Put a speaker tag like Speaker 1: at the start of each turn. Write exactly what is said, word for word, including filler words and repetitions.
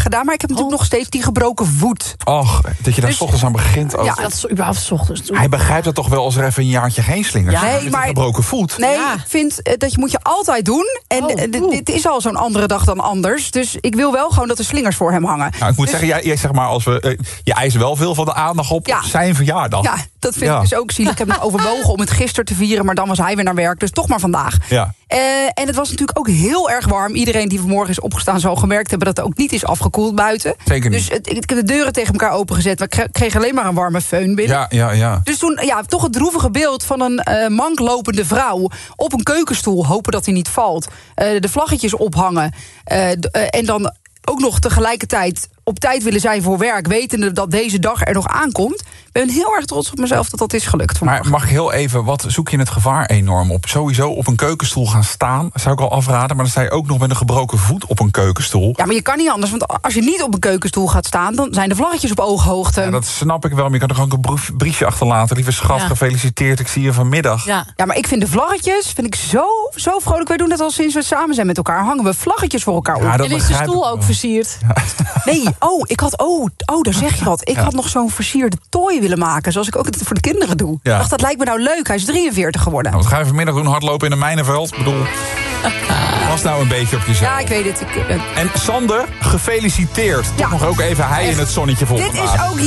Speaker 1: gedaan. Maar ik heb natuurlijk oh. nog steeds die gebroken voet.
Speaker 2: Och, dat je daar
Speaker 1: dus,
Speaker 2: 's ochtends aan begint. Ook.
Speaker 1: Ja,
Speaker 3: dat is überhaupt 's ochtends.
Speaker 2: Hij begrijpt dat toch wel als er even een jaartje geen slingers zijn.
Speaker 1: Ja, nee, maar
Speaker 2: een gebroken voet.
Speaker 1: Nee,
Speaker 3: ja.
Speaker 1: ik vind dat je moet je altijd doen. En
Speaker 3: oh,
Speaker 1: d- dit is al zo'n andere dag dan anders. Dus ik wil wel gewoon dat er slingers voor hem hangen.
Speaker 2: Nou, ik moet
Speaker 1: dus,
Speaker 2: zeggen, jij, jij zeg maar, als we, uh, je eist wel veel van de aandacht op
Speaker 1: ja.
Speaker 2: zijn verjaardag.
Speaker 1: Ja, dat vind
Speaker 2: ja.
Speaker 1: ik dus ook zielig. Ik heb nog overwogen om het gisteren te vieren, maar dan was hij weer naar werk. Dus toch maar vandaag.
Speaker 2: Ja.
Speaker 1: Uh, en het was natuurlijk ook heel erg warm. Iedereen die vanmorgen is opgestaan zal gemerkt hebben dat het ook niet is afgekoeld buiten.
Speaker 2: Zeker niet.
Speaker 1: Dus het, ik heb de deuren tegen elkaar opengezet. We kregen alleen maar een warme föhn binnen.
Speaker 2: Ja, ja, ja.
Speaker 1: Dus toen, ja, toch het droevige beeld van een uh, manklopende vrouw op een keukenstoel. Hopen dat hij niet valt. Uh, de vlaggetjes ophangen. Uh, d- uh, en dan ook nog tegelijkertijd op tijd willen zijn voor werk, wetende dat deze dag er nog aankomt. Ik ben heel erg trots op mezelf dat dat is gelukt vanmorgen.
Speaker 2: Maar mag ik heel even, wat zoek je het gevaar enorm op? Sowieso op een keukenstoel gaan staan, zou ik al afraden. Maar dan sta je ook nog met een gebroken voet op een keukenstoel.
Speaker 1: Ja, maar je kan niet anders, want als je niet op een keukenstoel gaat staan, dan zijn de vlaggetjes op ooghoogte.
Speaker 2: Ja, dat snap ik wel, maar je kan toch ook een brief, briefje achterlaten. Lieve schat, ja. gefeliciteerd, ik zie je vanmiddag.
Speaker 3: Ja.
Speaker 1: ja, maar ik vind de vlaggetjes vind ik zo, zo vrolijk. Wij doen dat al sinds we samen zijn met elkaar. Hangen we vlaggetjes voor elkaar op.
Speaker 2: Ja,
Speaker 3: en is de stoel ook versierd?
Speaker 1: Ja. Nee, oh, ik had, oh, oh, daar zeg je wat. Ik
Speaker 2: ja.
Speaker 1: had nog zo'n versierde tooi willen maken, zoals ik ook het voor de kinderen doe.
Speaker 2: Ja.
Speaker 1: Ik dacht, dat lijkt me nou leuk. Hij is drieënveertig geworden.
Speaker 2: Nou, wat ga je vanmiddag doen? Hardlopen in een mijnenveld? Ik bedoel, pas nou een beetje op jezelf.
Speaker 1: Ja, ik weet het. Ik, uh...
Speaker 2: En Sander, gefeliciteerd.
Speaker 1: Ja.
Speaker 2: Toch nog ook even hij
Speaker 1: Echt.
Speaker 2: in het zonnetje volgen.
Speaker 1: Dit is ook